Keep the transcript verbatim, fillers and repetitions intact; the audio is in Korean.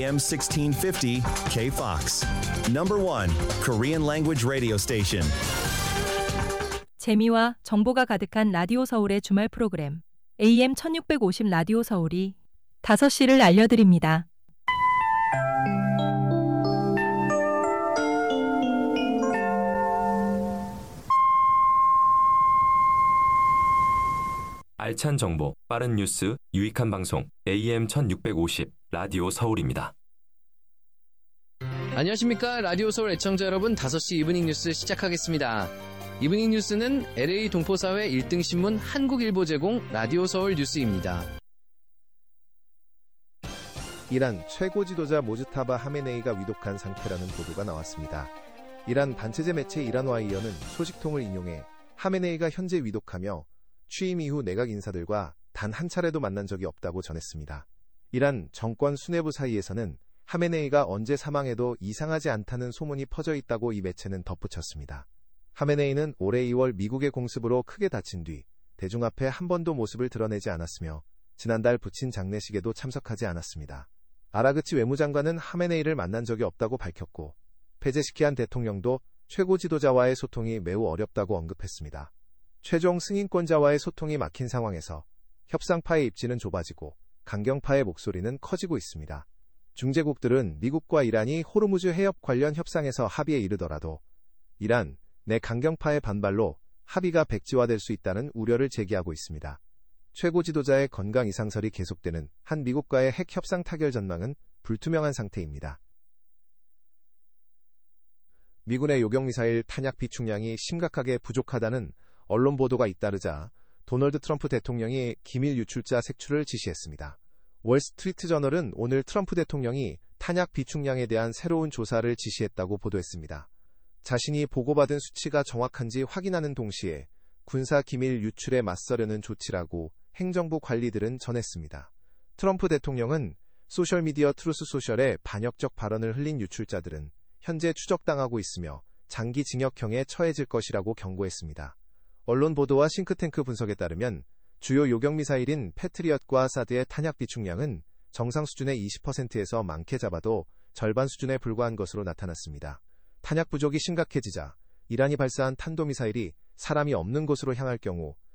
에이엠 sixteen fifty K-Fox. Number one Korean language radio station. 재미와 정보가 가득한 라디오 서울의 주말 프로그램 에이엠 천육백오십 라디오 서울이 다섯 시를 알려드립니다. 알찬 정보, 빠른 뉴스, 유익한 방송 에이엠 천육백오십 라디오 서울입니다. 안녕하십니까. 라디오 서울 애청자 여러분, 다섯 시 이브닝 뉴스 시작하겠습니다. 이브닝 뉴스는 엘에이 동포사회 일 등 신문 한국일보 제공 라디오 서울 뉴스입니다. 이란 최고 지도자 모즈타바 하메네이가 위독한 상태라는 보도가 나왔습니다. 이란 반체제 매체 이란와이어는 소식통을 인용해 하메네이가 현재 위독하며 취임 이후 내각 인사들과 단 한 차례도 만난 적이 없다고 전했습니다. 이란 정권 수뇌부 사이에서는 하메네이가 언제 사망해도 이상하지 않다는 소문이 퍼져 있다고 이 매체는 덧붙였습니다. 하메네이는 올해 이월 미국의 공습으로 크게 다친 뒤 대중 앞에 한 번도 모습을 드러내지 않았으며 지난달 부친 장례식에도 참석하지 않았습니다. 아라그치 외무장관은 하메네이를 만난 적이 없다고 밝혔고 페제시키안 대통령도 최고 지도자와의 소통이 매우 어렵다고 언급했습니다. 최종 승인권자와의 소통이 막힌 상황에서 협상파의 입지는 좁아지고 강경파의 목소리는 커지고 있습니다. 중재국들은 미국과 이란이 호르무즈 해협 관련 협상에서 합의에 이르더라도 이란 내 강경파의 반발로 합의가 백지화될 수 있다는 우려를 제기하고 있습니다. 최고 지도자의 건강 이상설이 계속되는 한 미국과의 핵 협상 타결 전망은 불투명한 상태입니다. 미군의 요격미사일 탄약 비축량이 심각하게 부족하다는 언론 보도가 잇따르자 도널드 트럼프 대통령이 기밀 유출자 색출을 지시했습니다. 월스트리트 저널은 오늘 트럼프 대통령이 탄약 비축량에 대한 새로운 조사를 지시했다고 보도했습니다. 자신이 보고받은 수치가 정확한지 확인하는 동시에 군사 기밀 유출에 맞서려는 조치라고 행정부 관리들은 전했습니다. 트럼프 대통령은 소셜미디어 트루스 소셜에 반역적 발언을 흘린 유출자들은 현재 추적당하고 있으며 장기 징역형에 처해질 것이라고 경고했습니다. 언론 보도와 싱크탱크 분석에 따르면 주요 요격미사일인 패트리엇과 사드의 탄약 비축량은 정상 수준의 이십 퍼센트에서 많게 잡아도 절반 수준에 불과한 것으로 나타났습니다. 탄약 부족이 심각해지자 이란이 발사한 탄도미사일이 사람이 없는 곳으로 향할 경우